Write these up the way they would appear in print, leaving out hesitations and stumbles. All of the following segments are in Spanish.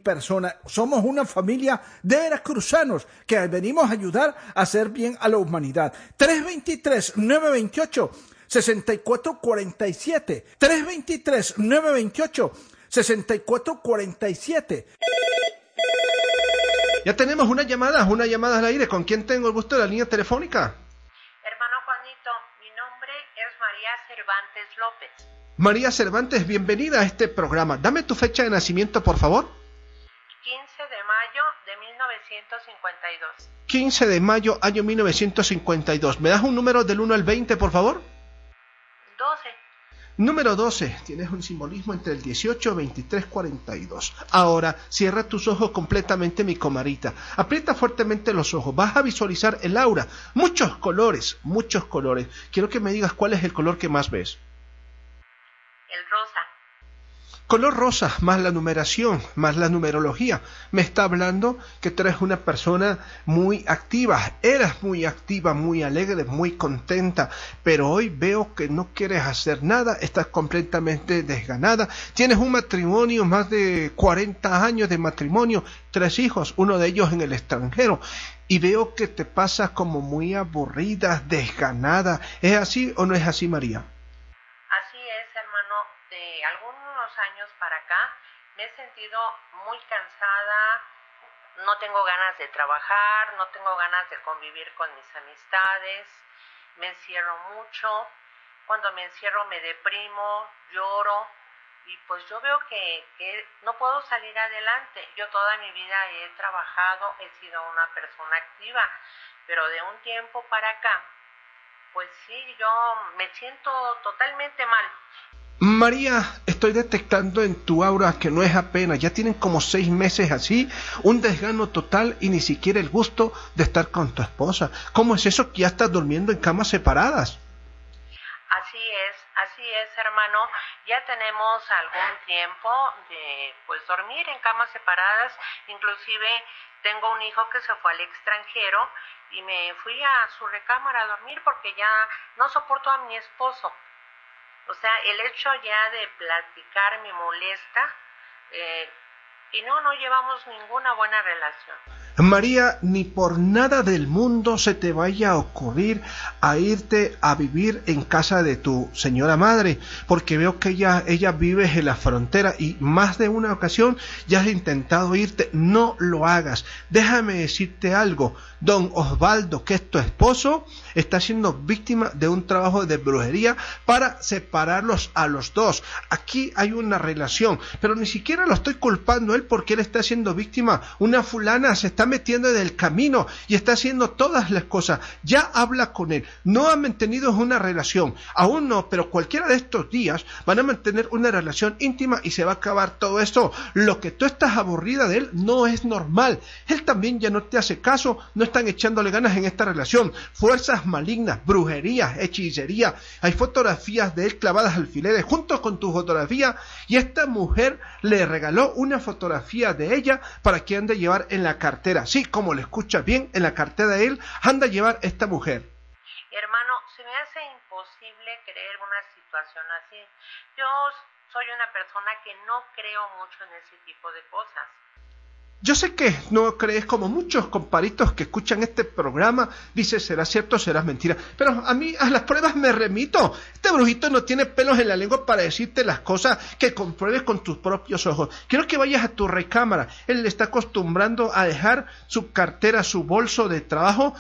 persona. Somos una familia de veracruzanos que venimos a ayudar a hacer bien a la humanidad. 323-928-6447. 323-928-6447. Ya tenemos una llamada al aire. ¿Con quién tengo el gusto de la línea telefónica? Hermano Juanito, mi nombre es María Cervantes López. María Cervantes, bienvenida a este programa. Dame tu fecha de nacimiento, por favor. 15 de mayo de 1952. 15 de mayo, año 1952. ¿Me das un número del 1 al 20, por favor? 12. Número 12. Tienes un simbolismo entre el 18, 23, 42. Ahora, cierra tus ojos completamente, mi comadrita. Aprieta fuertemente los ojos. Vas a visualizar el aura. Muchos colores, muchos colores. Quiero que me digas cuál es el color que más ves. El rosa. Color rosa, más la numeración, más la numerología. Me está hablando que tú eres una persona muy activa. Eras muy activa, muy alegre, muy contenta. Pero hoy veo que no quieres hacer nada. Estás completamente desganada. Tienes un matrimonio, más de 40 años de matrimonio. 3 hijos, uno de ellos en el extranjero. Y veo que te pasas como muy aburrida, desganada. ¿Es así o no es así, María? Así es, hermano. De algunos años para acá me he sentido muy cansada, no tengo ganas de trabajar, no tengo ganas de convivir con mis amistades, me encierro mucho, cuando me encierro me deprimo, lloro y pues yo veo que no puedo salir adelante. Yo toda mi vida he trabajado, he sido una persona activa, pero de un tiempo para acá, pues sí, yo me siento totalmente mal. María, estoy detectando en tu aura que no es apenas, ya tienen como 6 meses así, un desgano total y ni siquiera el gusto de estar con tu esposa. ¿Cómo es eso que ya estás durmiendo en camas separadas? Así es, hermano. Ya tenemos algún tiempo de pues dormir en camas separadas. Inclusive tengo un hijo que se fue al extranjero y me fui a su recámara a dormir porque ya no soporto a mi esposo. O sea, el hecho ya de platicar me molesta y no llevamos ninguna buena relación. María, ni por nada del mundo se te vaya a ocurrir a irte a vivir en casa de tu señora madre, porque veo que ella vive en la frontera y más de una ocasión ya has intentado irte. No lo hagas. Déjame decirte algo. Don Osvaldo, que es tu esposo, está siendo víctima de un trabajo de brujería para separarlos a los dos. Aquí hay una relación, pero ni siquiera lo estoy culpando a él porque él está siendo víctima. Una fulana se está metiendo en el camino y está haciendo todas las cosas. Ya habla con él. No han mantenido una relación, aún no, pero cualquiera de estos días van a mantener una relación íntima y se va a acabar todo esto. Lo que tú estás aburrida de él no es normal. Él también ya no te hace caso, no están echándole ganas en esta relación. Fuerzas malignas, brujería, hechicería. Hay fotografías de él clavadas alfileres junto con tu fotografía y esta mujer le regaló una fotografía de ella para que ande a llevar en la cartera. Sí, como le escuchas bien, en la cartera de él anda a llevar esta mujer. Hermano, se me hace imposible creer una situación así. Yo soy una persona que no creo mucho en ese tipo de cosas. Yo sé que no crees, como muchos comparitos que escuchan este programa, dice será cierto, será mentira, pero a mí a las pruebas me remito. Este brujito no tiene pelos en la lengua para decirte las cosas que compruebes con tus propios ojos. Quiero que vayas a tu recámara. Él le está acostumbrando a dejar su cartera, su bolso de trabajo,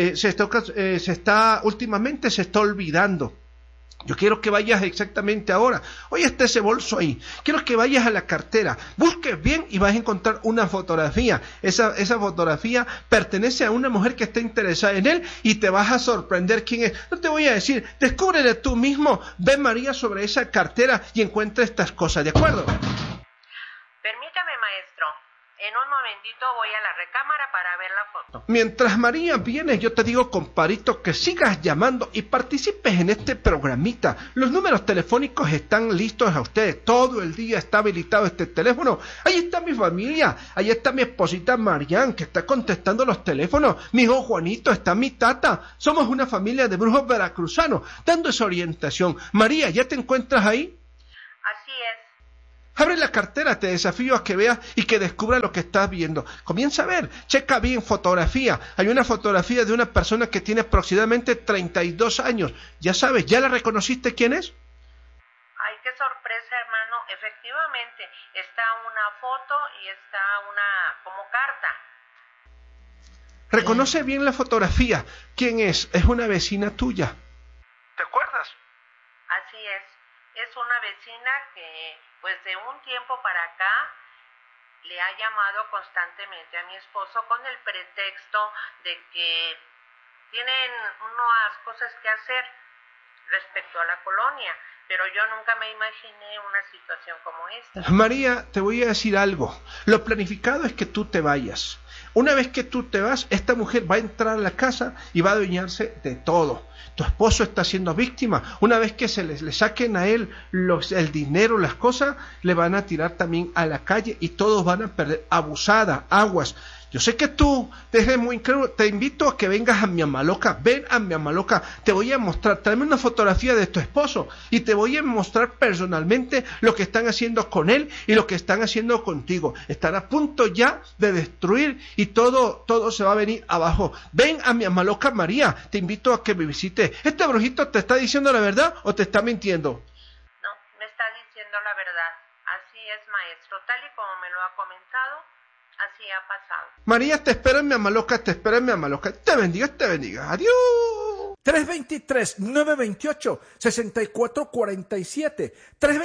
últimamente se está olvidando. Yo quiero que vayas exactamente ahora. Hoy está ese bolso ahí. Quiero que vayas a la cartera. Busques bien y vas a encontrar una fotografía. Esa fotografía pertenece a una mujer que está interesada en él y te vas a sorprender quién es. No te voy a decir. Descúbrele tú mismo. Ve, María, sobre esa cartera y encuentra estas cosas. ¿De acuerdo? Permítame, maestro. En un momentito voy a la recámara para ver la foto. Mientras María viene, yo te digo, comparito, que sigas llamando y participes en este programita. Los números telefónicos están listos a ustedes. Todo el día está habilitado este teléfono. Ahí está mi familia. Ahí está mi esposita Marian, que está contestando los teléfonos. Mi hijo Juanito, está mi tata. Somos una familia de brujos veracruzanos, dando esa orientación. María, ¿ya te encuentras ahí? Así es. Abre la cartera, te desafío a que veas y que descubras lo que estás viendo. Comienza a ver, checa bien fotografía. Hay una fotografía de una persona que tiene aproximadamente 32 años. Ya sabes, ¿ya la reconociste quién es? Ay, qué sorpresa, hermano. Efectivamente, está una foto y está una como carta. Reconoce bien la fotografía. ¿Quién es? Es una vecina tuya. ¿Te acuerdas? Así es. Es una vecina que, pues de un tiempo para acá, le ha llamado constantemente a mi esposo con el pretexto de que tienen unas cosas que hacer respecto a la colonia, pero yo nunca me imaginé una situación como esta. María, te voy a decir algo. Lo planificado es que tú te vayas. Una vez que tú te vas, esta mujer va a entrar a la casa y va a adueñarse de todo. Tu esposo está siendo víctima. Una vez que se le saquen a él el dinero, las cosas, le van a tirar también a la calle y todos van a perder. Abusada, aguas. Yo sé que tú eres muy incrédulo. Te invito a que vengas a mi Amaloca. Ven a mi Amaloca. Te voy a mostrar. Tráeme una fotografía de tu esposo y te voy a mostrar personalmente lo que están haciendo con él y lo que están haciendo contigo. Están a punto ya de destruir y todo se va a venir abajo. Ven a mi Amaloca, María. Te invito a que me visites. ¿Este brujito te está diciendo la verdad o te está mintiendo? No, me está diciendo la verdad. Así es, maestro. Tal y como me lo ha comentado, así ha pasado. María, te espero en mi Amaloca, te espero en mi Amaloca. Te bendiga, te bendiga. Adiós. 323-928-6447.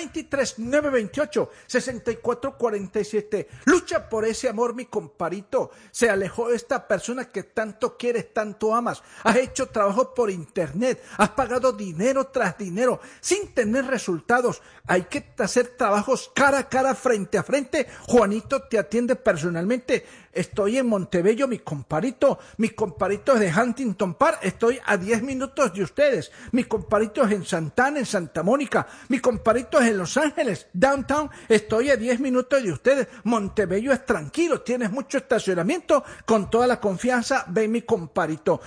323-928-6447. Lucha por ese amor, mi comparito. Se alejó de esta persona que tanto quieres, tanto amas. Has hecho trabajo por internet. Has pagado dinero tras dinero sin tener resultados. Hay que hacer trabajos cara a cara, frente a frente. Juanito te atiende personalmente. Estoy en Montebello, mi comparito. Mi comparito es de Huntington Park. Estoy a 10 minutos de ustedes. Mi comparito es en Santana, en Santa Mónica. Mi comparito es en Los Ángeles, downtown. Estoy a 10 minutos de ustedes. Montebello es tranquilo, tienes mucho estacionamiento. Con toda la confianza, ven mi comparito.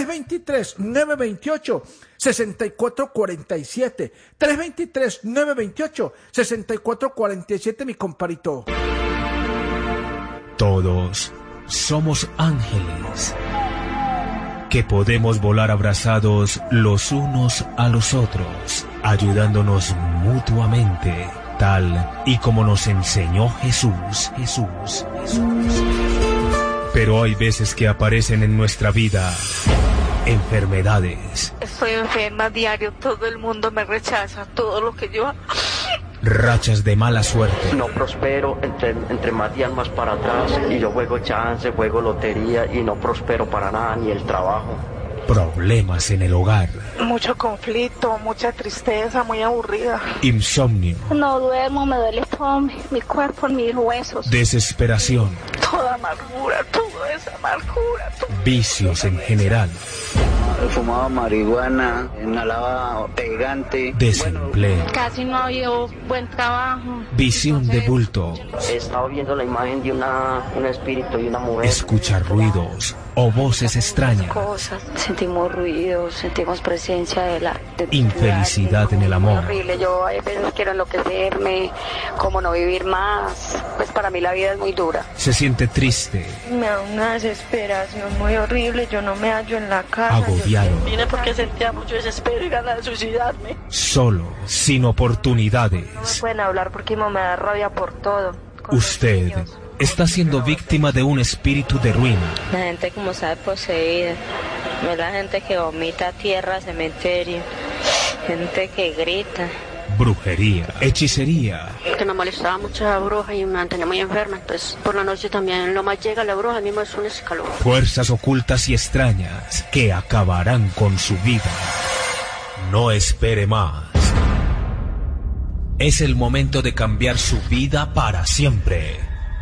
323-928-6447. 323-928-6447, mi comparito. Todos somos ángeles que podemos volar abrazados los unos a los otros, ayudándonos mutuamente, tal y como nos enseñó Jesús. Pero hay veces que aparecen en nuestra vida enfermedades. Estoy enferma diario, todo el mundo me rechaza, todo lo que yo hago. Rachas de mala suerte. No prospero, entre más días más para atrás, y yo juego chance, juego lotería y no prospero para nada, ni el trabajo. Problemas en el hogar. Mucho conflicto, mucha tristeza, muy aburrida. Insomnio. No duermo, me duele todo mi cuerpo, mis huesos. Desesperación. Toda amargura, toda esa amargura. Vicios en general. Fumaba marihuana, inhalaba pegante. Desempleo. Casi no ha habido buen trabajo. Visión de bulto. He estado viendo la imagen de un espíritu y una mujer. Escuchar ruidos o voces extrañas. Sentimos ruidos, sentimos presencia de infelicidad en el amor. Horrible, yo a veces quiero enloquecerme, como no vivir más. Pues para mí la vida es muy dura. Se siente triste. Me da una desesperación muy horrible, yo no me hallo en la casa. Agobiado. Vine porque sentía mucho desespero y ganas de suicidarme. Solo, sin oportunidades. No me pueden hablar porque me da rabia por todo. Usted está siendo víctima de un espíritu de ruina. La gente como sabe poseída, no la gente que vomita tierra, cementerio, gente que grita. Brujería, hechicería. Que me molestaba mucho la bruja y me mantenía muy enferma, entonces por la noche también lo más llega la bruja, mismo es un escalón. Fuerzas ocultas y extrañas que acabarán con su vida. No espere más. Es el momento de cambiar su vida para siempre.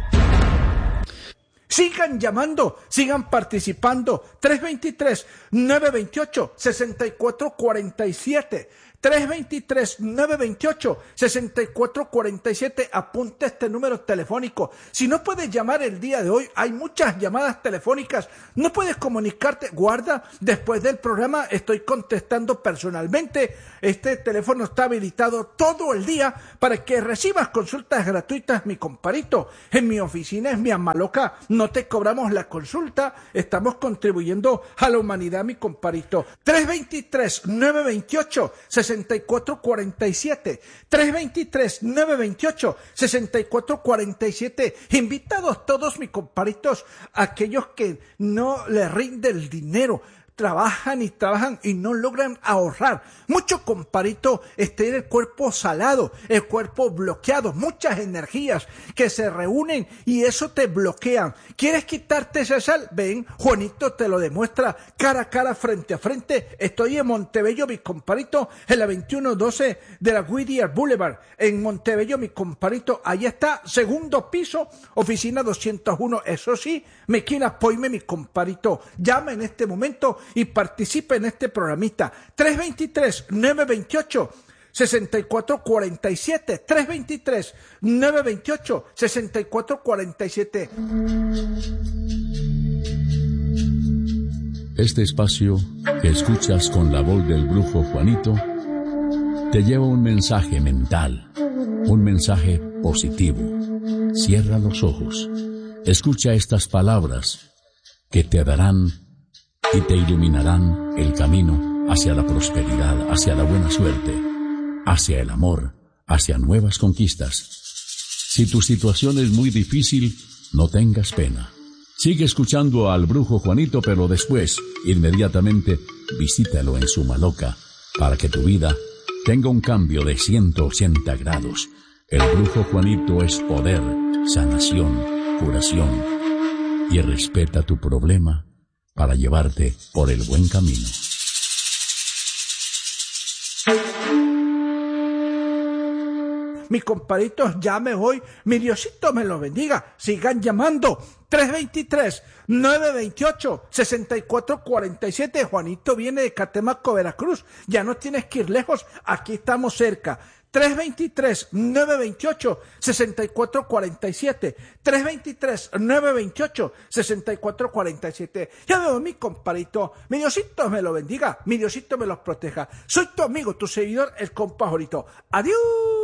Sigan llamando, sigan participando. 323-928-6447. 323-928-6447. Apunta este número telefónico. Si no puedes llamar el día de hoy, hay muchas llamadas telefónicas. No puedes comunicarte, guarda, después del programa estoy contestando personalmente. Este teléfono está habilitado todo el día para que recibas consultas gratuitas, mi comparito. En mi oficina es mi Amaloca, no te cobramos la consulta, estamos contribuyendo a la humanidad, mi comparito. 323-928-6447, 323-928-6447. Invitados todos, mis comparitos, aquellos que no les rinde el dinero, trabajan y no logran ahorrar. Mucho comparito tiene el cuerpo salado, el cuerpo bloqueado, muchas energías que se reúnen y eso te bloquean. ¿Quieres quitarte esa sal? Ven, Juanito te lo demuestra cara a cara, frente a frente. Estoy en Montebello, mi comparito, en la 2112 de la Whittier Boulevard, en Montebello, mi comparito. Ahí está, segundo piso, oficina 201. Eso sí, me quiere apoyarme, mi comparito. Llama en este momento y participe en este programita. 323-928-6447, 323-928-6447. Este espacio que escuchas con la voz del brujo Juanito te lleva un mensaje mental, un mensaje positivo. Cierra los ojos, escucha estas palabras que te darán y te iluminarán el camino hacia la prosperidad, hacia la buena suerte, hacia el amor, hacia nuevas conquistas. Si tu situación es muy difícil, no tengas pena. Sigue escuchando al brujo Juanito, pero después, inmediatamente, visítalo en su Maloca para que tu vida tenga un cambio de 180 grados. El brujo Juanito es poder, sanación, curación, y respeta tu problema para llevarte por el buen camino. Mis comparitos, llame hoy. Mi Diosito me lo bendiga. Sigan llamando. 323-928-6447. Juanito viene de Catemaco, Veracruz. Ya no tienes que ir lejos. Aquí estamos cerca. 323-928-6447, 323-928-6447. Ya veo, mi comparito, mi Diosito me lo bendiga, mi Diosito me los proteja. Soy tu amigo, tu seguidor, el compa Jorito. Adiós.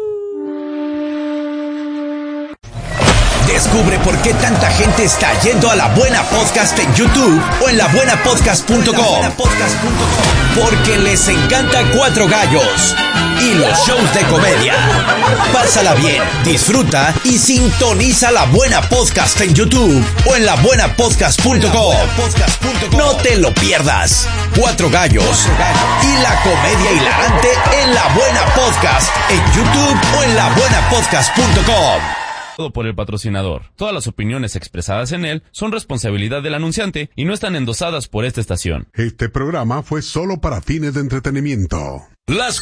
Descubre por qué tanta gente está yendo a La Buena Podcast en YouTube o en labuenapodcast.com. Porque les encanta Cuatro Gallos y los shows de comedia. Pásala bien, disfruta y sintoniza La Buena Podcast en YouTube o en labuenapodcast.com. No te lo pierdas. Cuatro Gallos y la comedia hilarante en La Buena Podcast en YouTube o en labuenapodcast.com. Por el patrocinador. Todas las opiniones expresadas en él son responsabilidad del anunciante y no están endosadas por esta estación. Este programa fue solo para fines de entretenimiento. Las